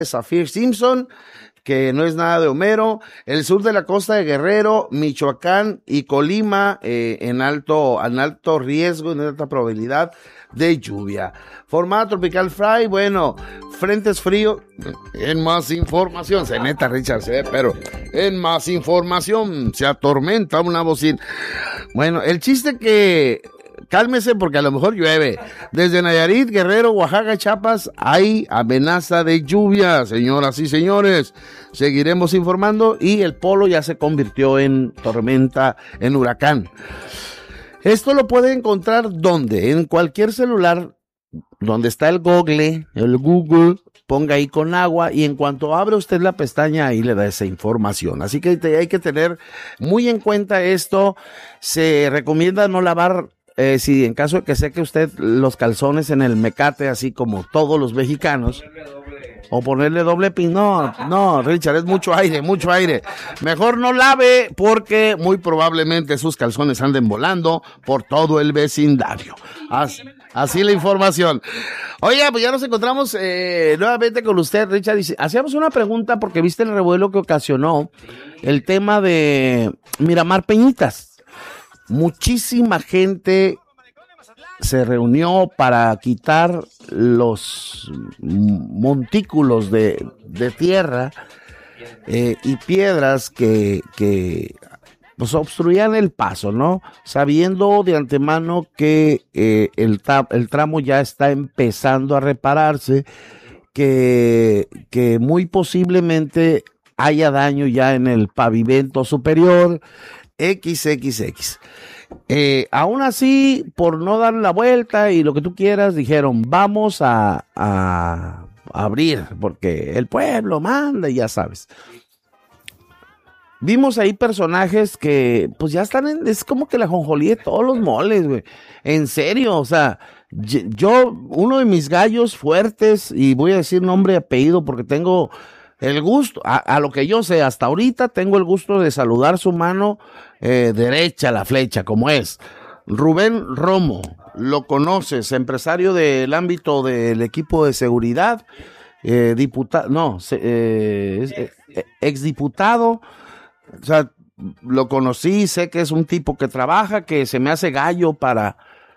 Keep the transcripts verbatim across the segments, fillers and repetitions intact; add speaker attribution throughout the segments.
Speaker 1: Zafir Simpson, que no es nada de Homero, el sur de la costa de Guerrero, Michoacán y Colima, eh, en alto, en alto riesgo, en alta probabilidad de lluvia. Formada tropical Fry, bueno, frentes fríos. En más información, se neta Richard, se ve, pero en más información, se atormenta una bocina. Bueno, el chiste que cálmese porque a lo mejor llueve. Desde Nayarit, Guerrero, Oaxaca, Chiapas hay amenaza de lluvia, señoras y señores. Seguiremos informando y el polo ya se convirtió en tormenta, en huracán. Esto lo puede encontrar ¿dónde? En cualquier celular donde está el Google, el Google, ponga ahí con agua y en cuanto abre usted la pestaña ahí le da esa información. Así que hay que tener muy en cuenta esto. Se recomienda no lavar Eh, si en caso de que seque usted los calzones en el mecate, así como todos los mexicanos, o ponerle doble pin, no, no, Richard, es mucho aire, mucho aire. Mejor no lave porque muy probablemente sus calzones anden volando por todo el vecindario. Así, así la información. Oiga, pues ya nos encontramos eh, nuevamente con usted, Richard. Dice, hacíamos una pregunta porque viste el revuelo que ocasionó el tema de Miramar Peñitas. Muchísima gente se reunió para quitar los montículos de, de tierra eh, y piedras que, que pues, obstruían el paso, ¿no? Sabiendo de antemano que eh, el, ta- el tramo ya está empezando a repararse, que, que muy posiblemente haya daño ya en el pavimento superior, equis equis equis. Eh, aún así, por no dar la vuelta y lo que tú quieras, dijeron, vamos a, a, a abrir, porque el pueblo manda y ya sabes. Vimos ahí personajes que, pues ya están en, es como que la jonjolí de todos los moles, güey. En serio, o sea, yo, uno de mis gallos fuertes, y voy a decir nombre y apellido porque tengo el gusto, a, a lo que yo sé, hasta ahorita tengo el gusto de saludar su mano eh, derecha, la flecha, como es. Rubén Romo, lo conoces, empresario del ámbito del equipo de seguridad, eh, diputado, no, eh, eh, exdiputado, o sea, lo conocí, sé que es un tipo que trabaja, que se me hace gallo para,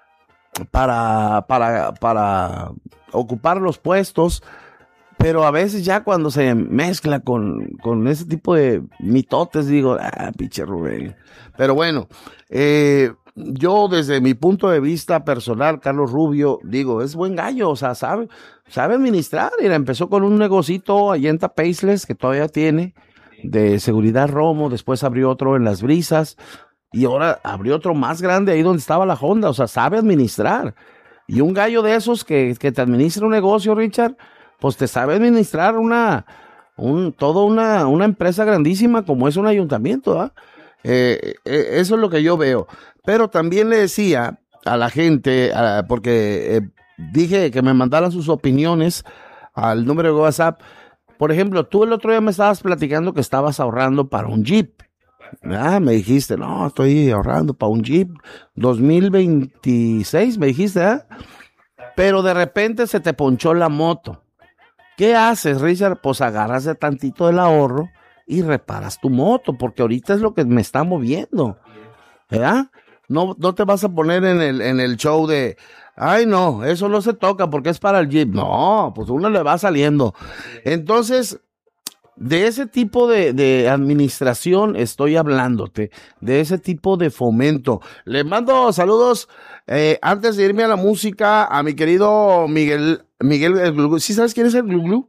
Speaker 1: para, para, para ocupar los puestos. Pero a veces ya cuando se mezcla con, con ese tipo de mitotes, digo, ah, pinche Rubén. Pero bueno, eh, yo desde mi punto de vista personal, Carlos Rubio, digo, es buen gallo, o sea, sabe, sabe administrar. Mira, empezó con un negocito allá en Tapaisles, que todavía tiene, de seguridad Romo, después abrió otro en Las Brisas, y ahora abrió otro más grande ahí donde estaba la Honda, o sea, sabe administrar. Y un gallo de esos que, que te administra un negocio, Richard, pues te sabe administrar una, un, toda una, una empresa grandísima como es un ayuntamiento, ¿ah? Eh, eh, eso es lo que yo veo. Pero también le decía a la gente, a, porque eh, dije que me mandaran sus opiniones al número de WhatsApp. Por ejemplo, tú el otro día me estabas platicando que estabas ahorrando para un Jeep. Ah, me dijiste, no, estoy ahorrando para un Jeep dos mil veintiséis, me dijiste, ¿ah? Pero de repente se te ponchó la moto. ¿Qué haces, Richard? Pues agarras de tantito del ahorro y reparas tu moto, porque ahorita es lo que me está moviendo, ¿verdad? No, no te vas a poner en el, en el show de, ay no, eso no se toca porque es para el Jeep. No, pues uno le va saliendo. Entonces, de ese tipo de, de administración estoy hablándote, de ese tipo de fomento. Le mando saludos, eh, antes de irme a la música, a mi querido Miguel, Miguel el Glu Glu. ¿Sí sabes quién es el Glu Glu?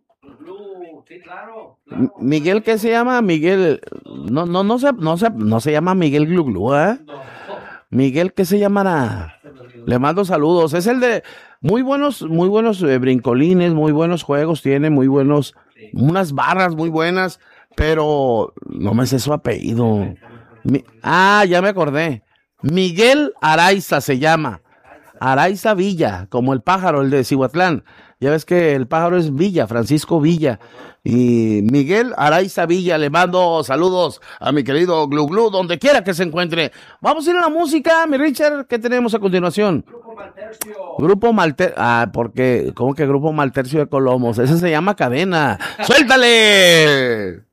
Speaker 1: Sí, claro, claro. Miguel, ¿qué se llama? Miguel, no, no, no se, no se, no se llama Miguel Glu Glu, ¿eh? No. Miguel, ¿qué se llamará? Le mando saludos. Es el de muy buenos, muy buenos eh, brincolines, muy buenos juegos, tiene muy buenos, unas barras muy buenas, pero no me sé su apellido. Mi, ah, ya me acordé. Miguel Araiza se llama. Araiza Villa, como el pájaro, el de Cihuatlán. Ya ves que el pájaro es Villa, Francisco Villa. Y Miguel Araiza Villa, le mando saludos a mi querido Glu Glu, donde quiera que se encuentre. Vamos a ir a la música, mi Richard, ¿qué tenemos a continuación? Grupo Maltercio. Grupo Maltercio, ah, porque, ¿cómo que Grupo Maltercio de Colomos? Ese se llama Cadena. ¡Suéltale!